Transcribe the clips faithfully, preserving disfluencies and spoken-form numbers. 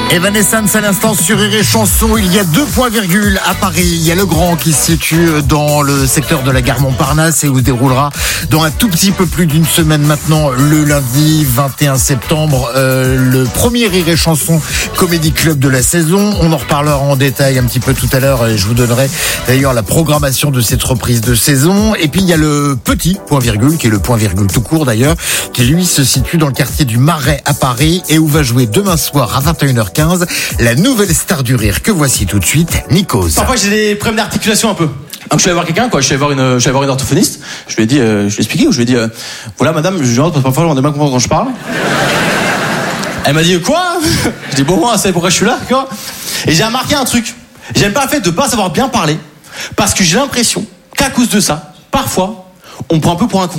Evanescence à l'instant sur Rire et Chanson. Il y a deux points virgule à Paris. Il y a le Grand qui se situe dans le secteur de la gare Montparnasse et où se déroulera dans un tout petit peu plus d'une semaine maintenant, le lundi vingt et un septembre, euh, le premier Rire et Chanson Comedy Club de la saison. On en reparlera en détail un petit peu tout à l'heure et je vous donnerai d'ailleurs la programmation de cette reprise de saison. Et puis il y a le petit point virgule, qui est le point virgule tout court d'ailleurs, qui lui se situe dans le quartier du Marais à Paris et où va jouer demain soir à vingt et une heures quinze la nouvelle star du rire que voici tout de suite, Nikos. Parfois j'ai des problèmes d'articulation un peu. Donc je suis allé voir quelqu'un, quoi. Je suis allé voir une, je suis allé voir une orthophoniste. Je lui ai dit, euh, je lui ai expliqué, je lui ai dit, euh, voilà madame, je rentre parce que parfois on a bien comprendre quand je parle. Elle m'a dit quoi? Je dis bon moi, c'est pourquoi je suis là, quoi. Et j'ai remarqué un truc. J'aime pas le fait de pas savoir bien parler, parce que j'ai l'impression qu'à cause de ça, parfois, on me prend un peu pour un con.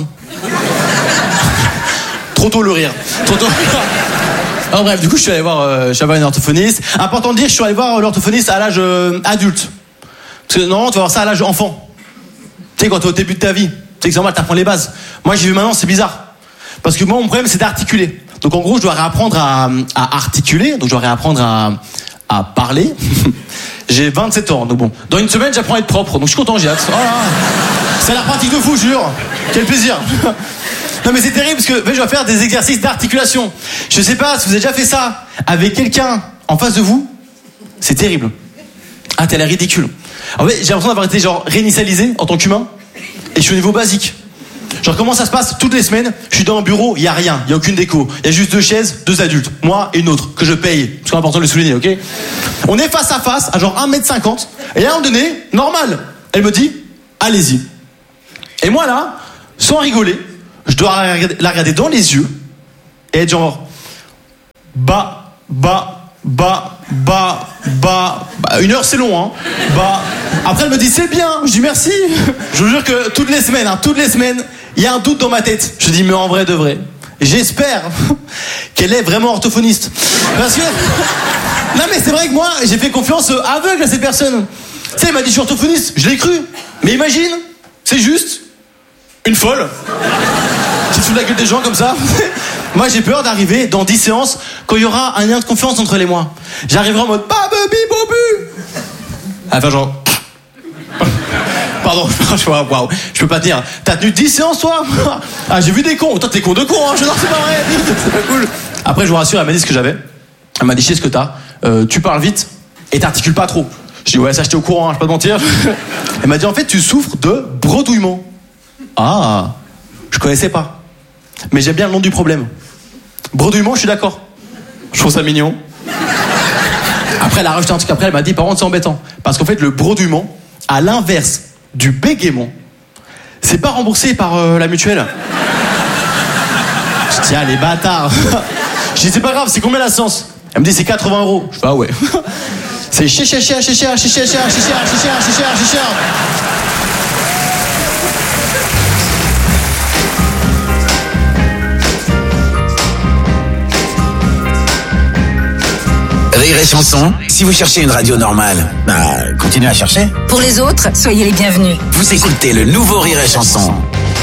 Trop tôt le rire. Trop tôt. Alors bref, du coup, je suis allé voir, euh, je suis allé voir une orthophoniste. Important de dire, je suis allé voir l'orthophoniste à l'âge euh, adulte. Parce que normalement, tu vas voir ça à l'âge enfant. Tu sais, quand t'es au début de ta vie, tu sais que c'est normal, t'apprends les bases. Moi, j'ai vu maintenant, c'est bizarre. Parce que moi, mon problème, c'est d'articuler. Donc en gros, je dois réapprendre à, à articuler. Donc je dois réapprendre à, à parler. J'ai vingt-sept ans, donc bon. Dans une semaine, j'apprends à être propre. Donc je suis content, j'ai hâte. Oh là, c'est la pratique de fou, je jure. Quel plaisir. Non mais c'est terrible parce que je dois faire des exercices d'articulation. Je sais pas si vous avez déjà fait ça avec quelqu'un en face de vous. C'est terrible. Ah, t'as l'air ridicule. En fait, j'ai l'impression d'avoir été genre réinitialisé en tant qu'humain. Et je suis au niveau basique. Genre comment ça se passe toutes les semaines? Je suis dans un bureau, il y a rien, il y a aucune déco. Il y a juste deux chaises, deux adultes, moi et une autre que je paye. C'est important de le souligner, ok? On est face à face à genre un mètre cinquante. Et à un moment donné, normal. Elle me dit, allez-y. Et moi là, sans rigoler, je dois la regarder, la regarder dans les yeux et être genre bas, bas, bas, bas, bas. Bah, une heure c'est long, hein. Bas. Après elle me dit c'est bien. Je dis merci. Je vous jure que toutes les semaines, hein, toutes les semaines, il y a un doute dans ma tête. Je dis mais en vrai de vrai, j'espère qu'elle est vraiment orthophoniste. Parce que non mais c'est vrai que moi j'ai fait confiance aveugle à cette personne. Tu sais, elle m'a dit je suis orthophoniste, je l'ai cru. Mais imagine, c'est juste une folle qui se fout de la gueule des gens comme ça. Moi j'ai peur d'arriver dans dix séances quand il y aura un lien de confiance entre les mois. J'arriverai en mode babubi bobu. Enfin genre pardon, je vois, waouh, je peux pas te dire. T'as tenu dix séances toi? Ah j'ai vu des cons. Toi t'es con de con, hein. Je non c'est pas vrai. C'est pas cool. Après je vous rassure, elle m'a dit ce que j'avais. Elle m'a dit je sais ce que t'as. Euh, tu parles vite et t'articules pas trop. Je dis ouais ça j'étais au courant, hein, je vais pas te mentir. Elle m'a dit en fait tu souffres de bredouillement. Ah, je connaissais pas. Mais j'aime bien le nom du problème. Bredouillement, je suis d'accord. Je trouve ça mignon. Après, elle a rajouté un truc. Après, elle m'a dit, par contre, c'est embêtant. Parce qu'en fait, le bredouillement, à l'inverse du bégaiement, c'est pas remboursé par euh, la mutuelle. Je dis, ah, les bâtards. Je dis, c'est pas grave, c'est combien la séance? Elle me dit, c'est quatre-vingts euros. Je fais, ah ouais. C'est cher, cher, cher, cher, cher, cher, cher, cher, cher, cher, cher, cher, cher. Rire et Chanson, si vous cherchez une radio normale, bah, continuez à chercher. Pour les autres, soyez les bienvenus. Vous écoutez le nouveau Rire et Chanson.